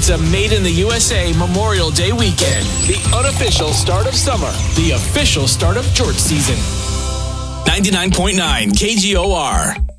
It's a Made in the USA Memorial Day weekend. The unofficial start of summer. The official start of Jort season. 99.9 KGOR.